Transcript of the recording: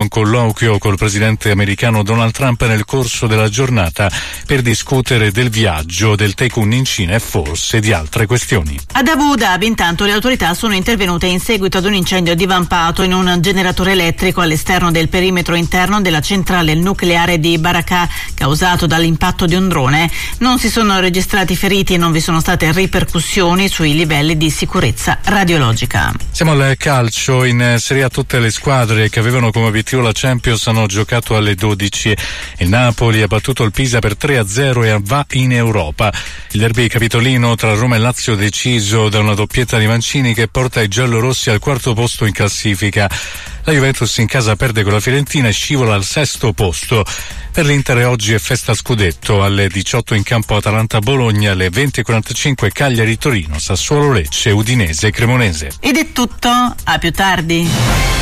un colloquio col presidente americano Donald Trump nel corso della giornata per discutere del viaggio del tycoon in Cina e forse di altre questioni. Ad Abu Dhabi intanto le autorità sono intervenute in seguito ad un incendio divampato in un generatore elettrico all'esterno del perimetro interno della centrale nucleare di Barakah, causato dall'impatto di un drone. Non si sono registrati feriti e non vi sono state ripercussioni sui livelli di sicurezza radiologica. Siamo al calcio. In Serie A tutte le squadre che avevano come obiettivo la Champions hanno giocato alle 12. Il Napoli ha battuto il Pisa per 3-0 e va in Europa. Il derby capitolino tra Roma e Lazio deciso da una doppietta di Mancini che porta i giallorossi al quarto posto in classifica. La Juventus in casa perde con la Fiorentina e scivola al sesto posto. Per l'Inter oggi è festa scudetto, alle 18 in campo Atalanta-Bologna, alle 20:45 Cagliari-Torino, Sassuolo-Lecce, Udinese-Cremonese. Ed è tutto, a più tardi.